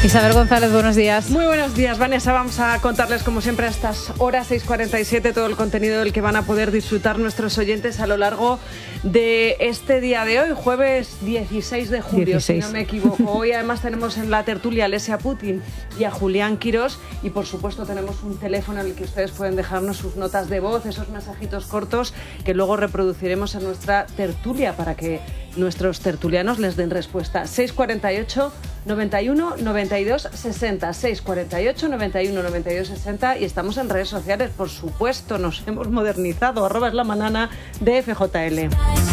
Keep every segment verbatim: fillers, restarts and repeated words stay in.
Isabel González, buenos días. Muy buenos días, Vanessa. Vamos a contarles, como siempre, a estas horas seis cuarenta y siete, todo el contenido del que van a poder disfrutar nuestros oyentes a lo largo de este día de hoy, jueves dieciséis de julio, dieciséis. Si no me equivoco. Hoy además tenemos en la tertulia a Lesia Putin y a Julián Quirós, y por supuesto tenemos un teléfono en el que ustedes pueden dejarnos sus notas de voz, esos mensajitos cortos que luego reproduciremos en nuestra tertulia para que nuestros tertulianos les den respuesta. seis cuarenta y ocho, noventa y uno, noventa y dos, sesenta, seis cuarenta y ocho, noventa y uno, noventa y dos, sesenta, y estamos en redes sociales, por supuesto, nos hemos modernizado, arroba es la manana de F J L.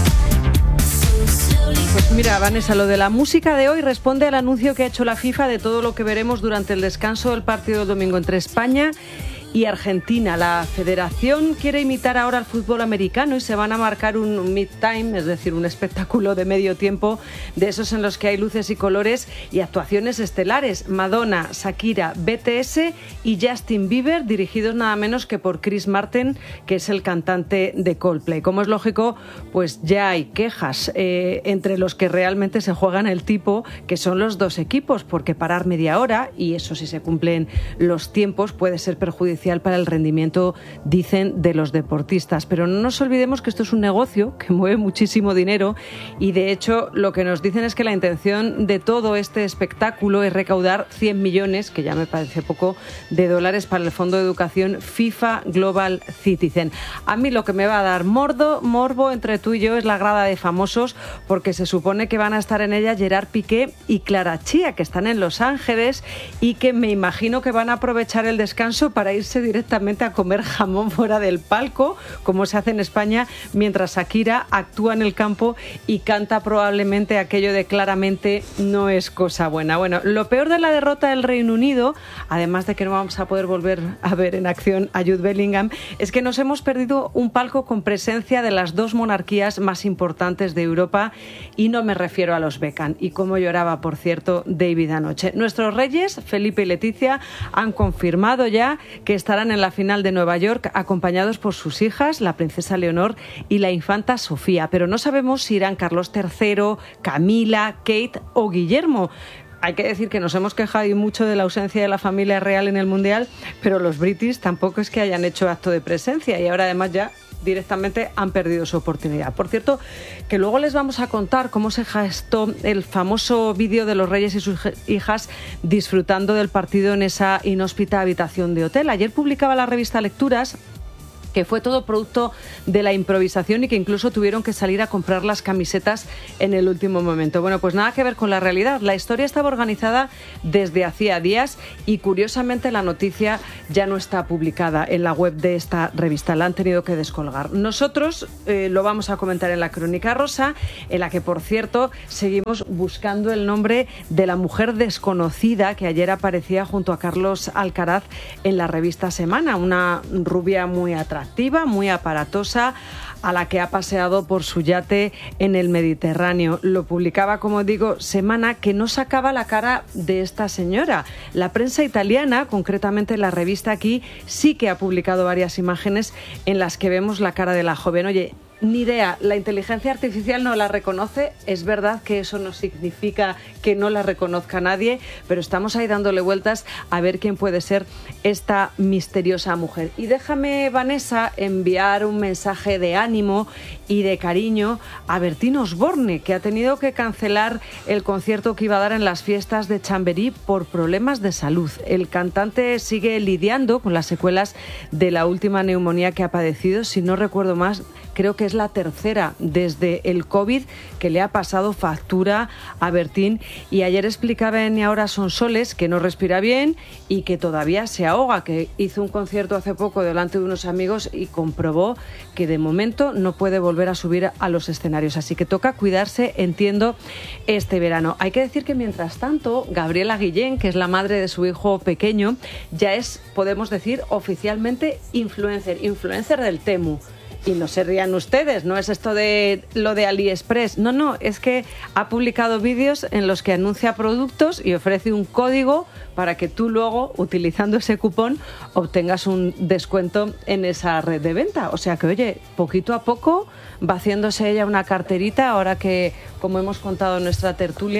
Pues mira, Vanessa, lo de la música de hoy responde al anuncio que ha hecho la FIFA de todo lo que veremos durante el descanso del partido del domingo entre España y Argentina. La federación quiere imitar ahora al fútbol americano y se van a marcar un mid-time, es decir, un espectáculo de medio tiempo, de esos en los que hay luces y colores y actuaciones estelares. Madonna, Shakira, B T S y Justin Bieber, dirigidos nada menos que por Chris Martin, que es el cantante de Coldplay. Como es lógico, pues ya hay quejas eh, entre los que realmente se juegan el tipo, que son los dos equipos, porque parar media hora, y eso si se cumplen los tiempos, puede ser perjudicial para el rendimiento, dicen, de los deportistas. Pero no nos olvidemos que esto es un negocio que mueve muchísimo dinero y, de hecho, lo que nos dicen es que la intención de todo este espectáculo es recaudar cien millones, que ya me parece poco, de dólares para el Fondo de Educación FIFA Global Citizen. A mí lo que me va a dar mordo, morbo entre tú y yo es la grada de famosos, porque se supone que van a estar en ella Gerard Piqué y Clara Chía, que están en Los Ángeles y que me imagino que van a aprovechar el descanso para irse directamente a comer jamón fuera del palco, como se hace en España, mientras Shakira actúa en el campo y canta probablemente aquello de claramente no es cosa buena. Bueno, lo peor de la derrota del Reino Unido, además de que no vamos a poder volver a ver en acción a Jude Bellingham, es que nos hemos perdido un palco con presencia de las dos monarquías más importantes de Europa, y no me refiero a los Beckham. Y cómo lloraba, por cierto, David anoche. Nuestros reyes, Felipe y Leticia, han confirmado ya que estarán en la final de Nueva York acompañados por sus hijas, la princesa Leonor y la infanta Sofía. Pero no sabemos si irán Carlos tercero, Camila, Kate o Guillermo. Hay que decir que nos hemos quejado mucho de la ausencia de la familia real en el Mundial, pero los British tampoco es que hayan hecho acto de presencia, y ahora además ya directamente han perdido su oportunidad. Por cierto, que luego les vamos a contar cómo se gestó el famoso vídeo de los reyes y sus hijas disfrutando del partido en esa inhóspita habitación de hotel. Ayer publicaba la revista Lecturas que fue todo producto de la improvisación y que incluso tuvieron que salir a comprar las camisetas en el último momento. Bueno, pues nada que ver con la realidad. La historia estaba organizada desde hacía días y, curiosamente, la noticia ya no está publicada en la web de esta revista. La han tenido que descolgar. Nosotros eh, lo vamos a comentar en la Crónica Rosa, en la que, por cierto, seguimos buscando el nombre de la mujer desconocida que ayer aparecía junto a Carlos Alcaraz en la revista Semana. Una rubia muy atractiva, muy aparatosa, a la que ha paseado por su yate en el Mediterráneo. Lo publicaba, como digo, Semana, que no sacaba la cara de esta señora. La prensa italiana, concretamente la revista Aquí, sí que ha publicado varias imágenes en las que vemos la cara de la joven. Oye, ni idea, la inteligencia artificial no la reconoce, es verdad que eso no significa que no la reconozca nadie, pero estamos ahí dándole vueltas a ver quién puede ser esta misteriosa mujer. Y déjame, Vanessa, enviar un mensaje de ánimo y de cariño a Bertín Osborne, que ha tenido que cancelar el concierto que iba a dar en las fiestas de Chamberí por problemas de salud. El cantante sigue lidiando con las secuelas de la última neumonía que ha padecido, si no recuerdo más, creo que es la tercera desde el COVID que le ha pasado factura a Bertín, y ayer explicaba en Y Ahora Son Soles que no respira bien y que todavía se ahoga, que hizo un concierto hace poco delante de unos amigos y comprobó que de momento no puede volver a subir a los escenarios, así que toca cuidarse, entiendo, este verano. Hay que decir que mientras tanto Gabriela Guillén, que es la madre de su hijo pequeño, ya es, podemos decir, oficialmente influencer, influencer del Temu. Y no se rían ustedes, no es esto de lo de AliExpress, no, no, es que ha publicado vídeos en los que anuncia productos y ofrece un código para que tú luego, utilizando ese cupón, obtengas un descuento en esa red de venta. O sea que, oye, poquito a poco va haciéndose ella una carterita, ahora que, como hemos contado en nuestra tertulia,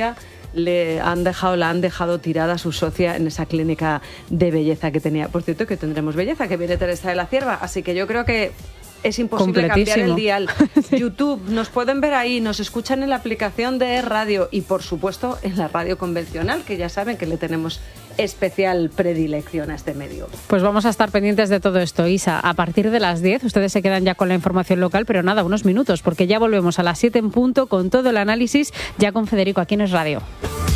le han dejado, la han dejado tirada a su socia en esa clínica de belleza que tenía. Por cierto, que tendremos belleza, que viene Teresa de la Cierva, así que yo creo que es imposible cambiar el dial. Sí. YouTube, nos pueden ver ahí, nos escuchan en la aplicación de Radio y, por supuesto, en la radio convencional, que ya saben que le tenemos especial predilección a este medio. Pues vamos a estar pendientes de todo esto, Isa. A partir de las diez, ustedes se quedan ya con la información local, pero nada, unos minutos, porque ya volvemos a las siete en punto con todo el análisis, ya con Federico aquí en Es Radio.